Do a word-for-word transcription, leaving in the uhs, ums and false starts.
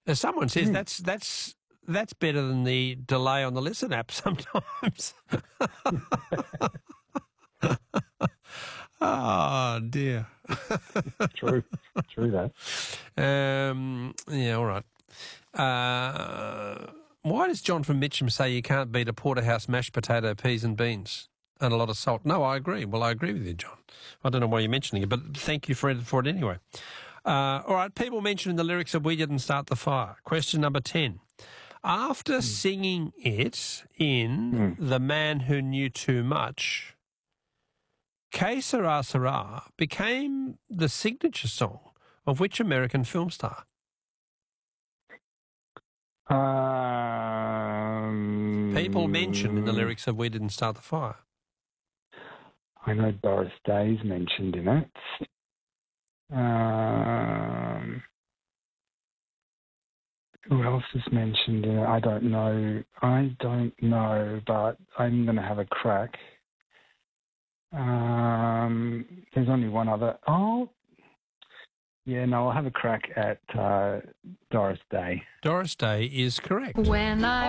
As someone says, Mm. that's that's that's better than the delay on the Listen app sometimes. Oh, dear. True, true that. Um, yeah, all right. Uh, why does John from Mitcham say you can't beat a porterhouse mashed potato, peas and beans and a lot of salt? No, I agree. Well, I agree with you, John. I don't know why you're mentioning it, but thank you for it, for it anyway. Uh, all right, people mentioned in the lyrics of We Didn't Start the Fire. Question number ten. After mm. singing it in Mm. The Man Who Knew Too Much, Que Sera Sera became the signature song of which American film star? Um, People mentioned in the lyrics of We Didn't Start the Fire. I know Doris Day's mentioned in it. Um, who else is mentioned in it? I don't know. I don't know, but I'm going to have a crack. Um, there's only one other. Oh, yeah, no, I'll have a crack at uh, Doris Day. Doris Day is correct. When I